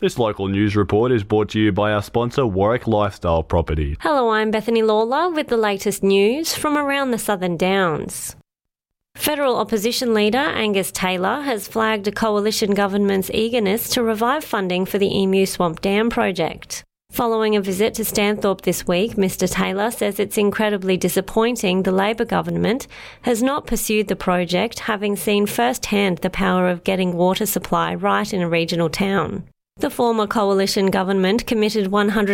This local news report is brought to you by our sponsor, Warwick Lifestyle Properties. Hello, I'm Bethany Lawler with the latest news from around the Southern Downs. Federal opposition leader Angus Taylor has flagged a coalition government's eagerness to revive funding for the Emu Swamp Dam project. Following a visit to Stanthorpe this week, Mr Taylor says it's incredibly disappointing the Labor government has not pursued the project, having seen firsthand the power of getting water supply right in a regional town. The former coalition government committed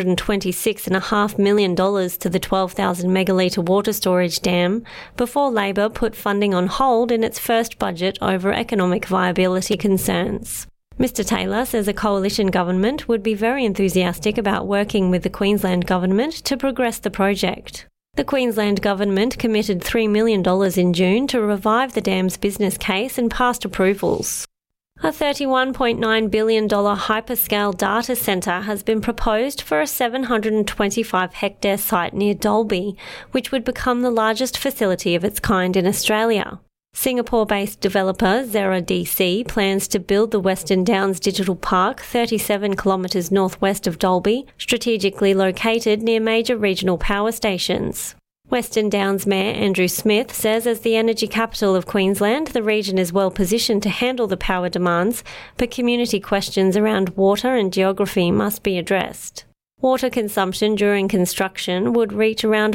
$126.5 million to the 12,000 megalitre water storage dam before Labor put funding on hold in its first budget over economic viability concerns. Mr Taylor says a coalition government would be very enthusiastic about working with the Queensland government to progress the project. The Queensland government committed $3 million in June to revive the dam's business case and passed approvals. A $31.9 billion hyperscale data centre has been proposed for a 725-hectare site near Dalby, which would become the largest facility of its kind in Australia. Singapore-based developer Zera DC plans to build the Western Downs Digital Park 37 kilometres northwest of Dalby, strategically located near major regional power stations. Western Downs Mayor Andrew Smith says as the energy capital of Queensland, the region is well positioned to handle the power demands, but community questions around water and geography must be addressed. Water consumption during construction would reach around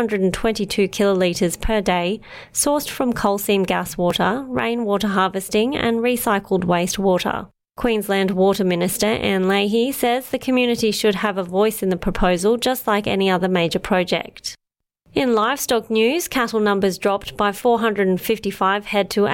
522 kilolitres per day, sourced from coal seam gas water, rainwater harvesting and recycled wastewater. Queensland Water Minister Anne Leahy says the community should have a voice in the proposal just like any other major project. In livestock news, cattle numbers dropped by 455 head to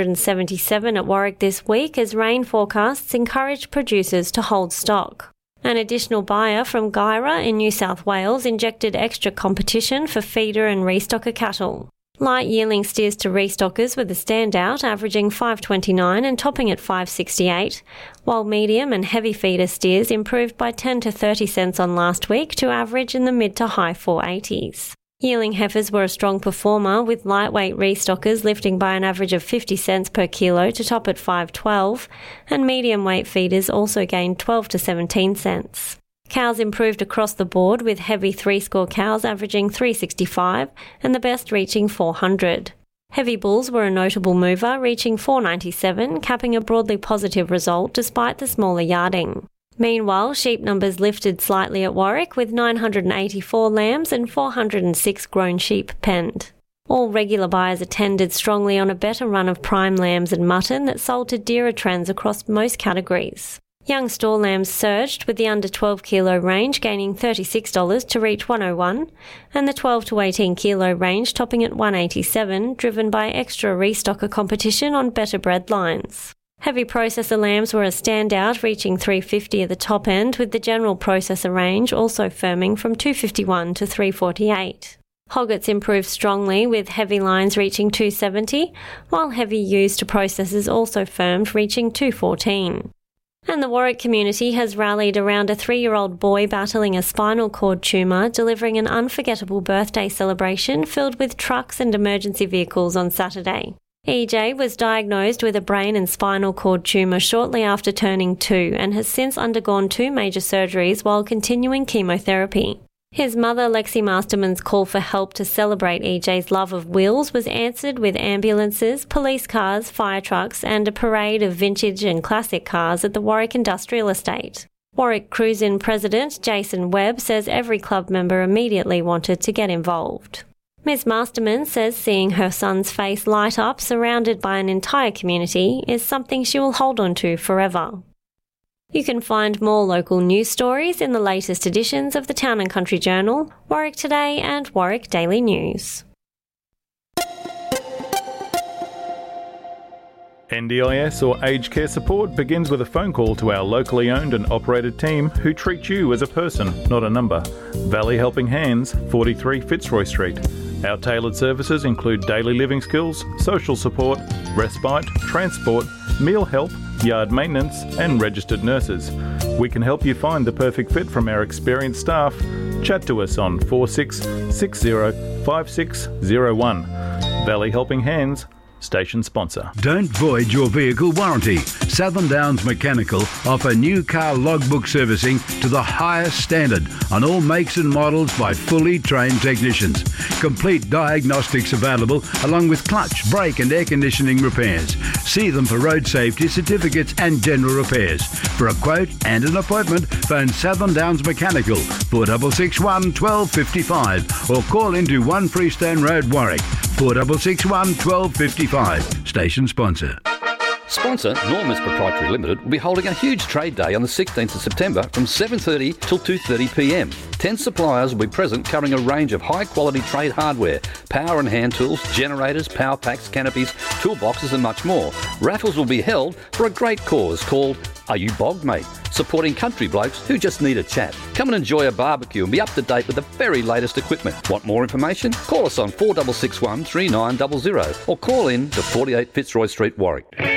877 at Warwick this week as rain forecasts encouraged producers to hold stock. An additional buyer from Guyra in New South Wales injected extra competition for feeder and restocker cattle. Light yearling steers to restockers were the standout, averaging $5.29 and topping at $5.68, while medium and heavy feeder steers improved by 10 to 30 cents on last week to average in the mid to high $4.80s. Yearling heifers were a strong performer, with lightweight restockers lifting by an average of 50 cents per kilo to top at $5.12, and medium weight feeders also gained 12 to 17 cents. Cows improved across the board, with heavy three-score cows averaging $3.65 and the best reaching $400. Heavy bulls were a notable mover, reaching $4.97, capping a broadly positive result despite the smaller yarding. Meanwhile, sheep numbers lifted slightly at Warwick, with 984 lambs and 406 grown sheep penned. All regular buyers attended strongly on a better run of prime lambs and mutton that sold to dearer trends across most categories. Young store lambs surged, with the under 12 kilo range gaining $36 to reach $101, and the 12 to 18 kilo range topping at $187, driven by extra restocker competition on better bred lines. Heavy processor lambs were a standout, reaching $350 at the top end, with the general processor range also firming from $251 to $348. Hoggets improved strongly, with heavy lines reaching $270, while heavy used to processors also firmed, reaching $214. And the Warwick community has rallied around a 3-year-old boy battling a spinal cord tumour, delivering an unforgettable birthday celebration filled with trucks and emergency vehicles on Saturday. EJ was diagnosed with a brain and spinal cord tumour shortly after turning 2 and has since undergone 2 major surgeries while continuing chemotherapy. His mother, Lexi Masterman's call for help to celebrate EJ's love of wheels was answered with ambulances, police cars, fire trucks and a parade of vintage and classic cars at the Warwick Industrial Estate. Warwick Cruise-In President Jason Webb says every club member immediately wanted to get involved. Ms Masterman says seeing her son's face light up surrounded by an entire community is something she will hold on to forever. You can find more local news stories in the latest editions of the Town and Country Journal, Warwick Today and Warwick Daily News. NDIS or aged care support begins with a phone call to our locally owned and operated team who treat you as a person, not a number. Valley Helping Hands, 43 Fitzroy Street. Our tailored services include daily living skills, social support, respite, transport, meal help, yard maintenance and registered nurses. We can help you find the perfect fit from our experienced staff. Chat to us on 4660 5601. Valley Helping Hands, Station sponsor. Don't void your vehicle warranty. Southern Downs Mechanical offer new car logbook servicing to the highest standard on all makes and models by fully trained technicians. Complete diagnostics available along with clutch, brake and air conditioning repairs. See them for road safety certificates and general repairs. For a quote and an appointment, phone Southern Downs Mechanical 4661 1255 or call into 1 Freestone Road, Warwick 4661 1255. Station sponsor. Sponsor, Normus Proprietary Limited, will be holding a huge trade day on the 16th of September from 7:30 till 2:30pm. 10 suppliers will be present covering a range of high-quality trade hardware, power and hand tools, generators, power packs, canopies, toolboxes and much more. Raffles will be held for a great cause called Are You Bogged, Mate? Supporting country blokes who just need a chat. Come and enjoy a barbecue and be up to date with the very latest equipment. Want more information? Call us on 4661 3900 or call in to 48 Fitzroy Street, Warwick.